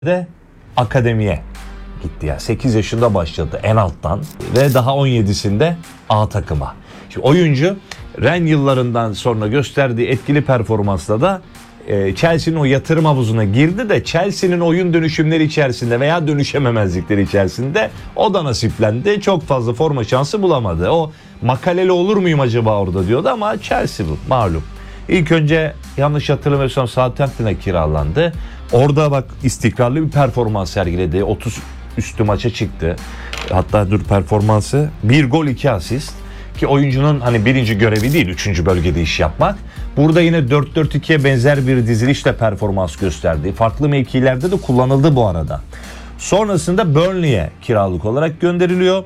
de akademiye gitti ya. 8 yaşında başladı en alttan ve daha 17'sinde A takıma. Şimdi oyuncu Ren yıllarından sonra gösterdiği etkili performansla da Chelsea'nin o yatırım havuzuna girdi de Chelsea'nin oyun dönüşümleri içerisinde veya dönüşememezlikleri içerisinde o da nasiplendi. Çok fazla forma şansı bulamadı. O makaleli olur muyum acaba orada diyordu ama Chelsea bu malum. İlk önce yanlış hatırlamıyorsam Southampton'a kiralandı. Orada bak istikrarlı bir performans sergiledi. 30 üstü maça çıktı. Hatta performansı 1 gol 2 asist. Ki oyuncunun hani birinci görevi değil 3. bölgede iş yapmak. Burada yine 4-4-2'ye benzer bir dizilişle performans gösterdi. Farklı mevkilerde de kullanıldı bu arada. Sonrasında Burnley'e kiralık olarak gönderiliyor.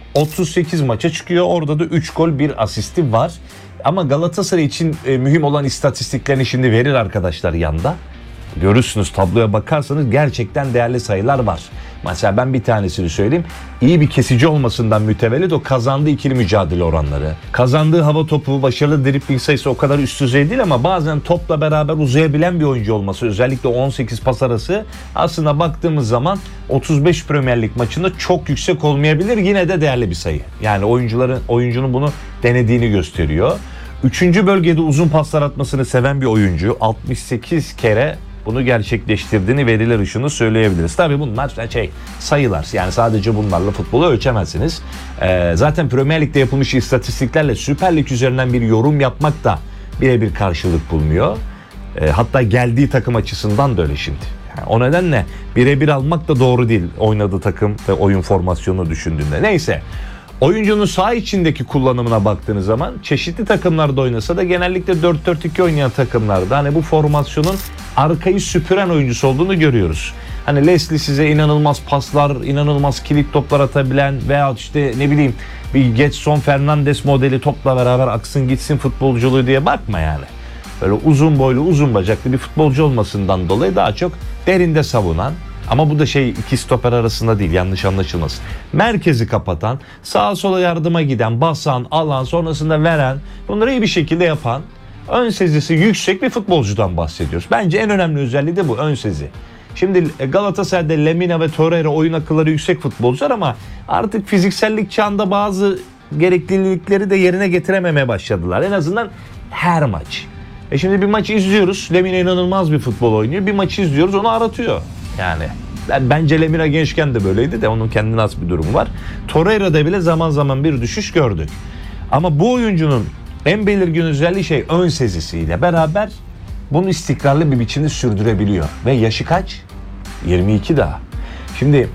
38 maça çıkıyor. Orada da 3 gol 1 asisti var. Ama Galatasaray için mühim olan istatistiklerini şimdi verir arkadaşlar yanda. Görürsünüz, tabloya bakarsanız gerçekten değerli sayılar var. Mesela ben bir tanesini söyleyeyim. İyi bir kesici olmasından mütevellit o kazandığı ikili mücadele oranları. Kazandığı hava topu, başarılı dribling sayısı o kadar üst düzey değil ama bazen topla beraber uzayabilen bir oyuncu olması. Özellikle 18 pas arası aslında baktığımız zaman 35 Premier Lig maçında çok yüksek olmayabilir. Yine de değerli bir sayı. Yani oyuncunun bunu denediğini gösteriyor. 3. bölgede uzun paslar atmasını seven bir oyuncu. 68 kere bunu gerçekleştirdiğini veriler ışığında söyleyebiliriz. Tabii bunlar sayılar. Yani sadece bunlarla futbolu ölçemezsiniz. Zaten Premier Lig'de yapılmış istatistiklerle Süper Lig üzerinden bir yorum yapmak da birebir karşılık bulmuyor. Hatta geldiği takım açısından da öyle şimdi. Yani o nedenle birebir almak da doğru değil oynadığı takım ve oyun formasyonunu düşündüğünde. Neyse. Oyuncunun saha içindeki kullanımına baktığınız zaman çeşitli takımlarda oynasa da genellikle 4-4-2 oynayan takımlarda hani bu formasyonun arkayı süpüren oyuncusu olduğunu görüyoruz. Hani Leslie size inanılmaz paslar, inanılmaz kilit toplar atabilen veya işte ne bileyim bir Getson Fernandes modeli topla beraber aksın gitsin futbolculuğu diye bakma yani. Böyle uzun boylu, uzun bacaklı bir futbolcu olmasından dolayı daha çok derinde savunan, ama bu da iki stoper arasında değil, yanlış anlaşılmasın. Merkezi kapatan, sağa sola yardıma giden, basan, alan, sonrasında veren, bunları iyi bir şekilde yapan, ön sezisi yüksek bir futbolcudan bahsediyoruz. Bence en önemli özelliği de bu, ön sezi. Şimdi Galatasaray'da Lemina ve Torreira oyun akılları yüksek futbolcular ama artık fiziksellik çağında bazı gereklilikleri de yerine getirememeye başladılar. En azından her maç. Şimdi bir maç izliyoruz, Lemina inanılmaz bir futbol oynuyor. Bir maç izliyoruz, onu aratıyor. Yani bence Lemina gençken de böyleydi de onun kendine has bir durumu var. Torreira'da bile zaman zaman bir düşüş gördük. Ama bu oyuncunun en belirgin özelliği ön sezisiyle beraber bunu istikrarlı bir biçimde sürdürebiliyor. Ve yaşı kaç? 22 daha. Şimdi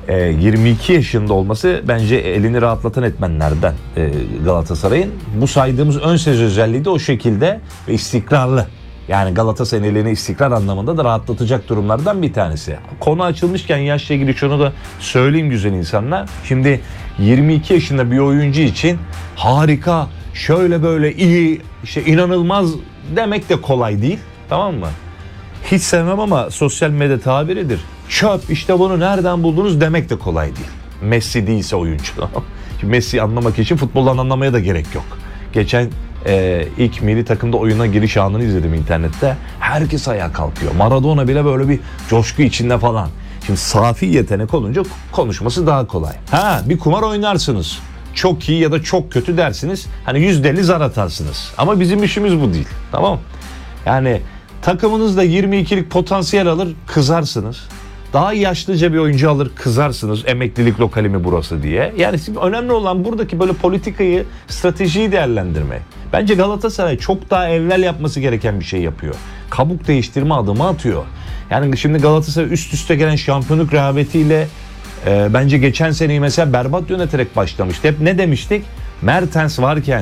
22 yaşında olması bence elini rahatlatan etmenlerden Galatasaray'ın. Bu saydığımız ön sezi özelliği de o şekilde ve istikrarlı. Yani Galatasaray'ın elini istikrar anlamında da rahatlatacak durumlardan bir tanesi. Konu açılmışken yaşla ilgili şunu da söyleyeyim güzel insanlar. Şimdi 22 yaşında bir oyuncu için harika, şöyle böyle iyi, inanılmaz demek de kolay değil. Tamam mı? Hiç sevmem ama sosyal medya tabiridir. Çöp, işte bunu nereden buldunuz demek de kolay değil. Messi değilse oyuncu. Şimdi Messi'yi anlamak için futboldan anlamaya da gerek yok. Geçen ilk milli takımda oyuna giriş anını izledim internette. Herkes ayağa kalkıyor. Maradona bile böyle bir coşku içinde falan. Şimdi safi yetenek olunca konuşması daha kolay. Bir kumar oynarsınız. Çok iyi ya da çok kötü dersiniz. Hani %50 zar atarsınız. Ama bizim işimiz bu değil. Tamam. Yani takımınızda 22'lik potansiyel alır, kızarsınız. Daha yaşlıca bir oyuncu alır, kızarsınız. Emeklilik lokali mi burası diye. Yani önemli olan buradaki böyle politikayı, stratejiyi değerlendirmek. Bence Galatasaray çok daha evvel yapması gereken bir şey yapıyor. Kabuk değiştirme adımı atıyor. Yani şimdi Galatasaray üst üste gelen şampiyonluk rehavetiyle bence geçen seneyi mesela berbat yöneterek başlamıştı. Hep ne demiştik? Mertens varken,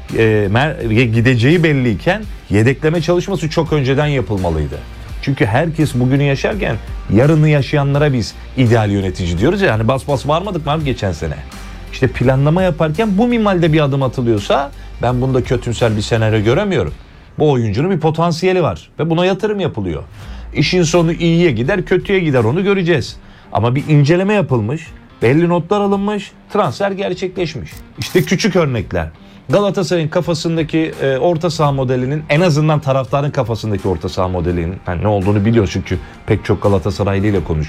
gideceği belliyken yedekleme çalışması çok önceden yapılmalıydı. Çünkü herkes bugünü yaşarken yarını yaşayanlara biz ideal yönetici diyoruz ya. Hani bas bas varmadık mı abi geçen sene? İşte planlama yaparken bu minvalde bir adım atılıyorsa ben bunda kötümser bir senaryo göremiyorum. Bu oyuncunun bir potansiyeli var ve buna yatırım yapılıyor. İşin sonu iyiye gider, kötüye gider, onu göreceğiz. Ama bir inceleme yapılmış, belli notlar alınmış, transfer gerçekleşmiş. İşte küçük örnekler. Galatasaray'ın kafasındaki orta saha modelinin, en azından taraftarın kafasındaki orta saha modelinin ne olduğunu biliyor çünkü pek çok Galatasaraylı ile konuşuyor.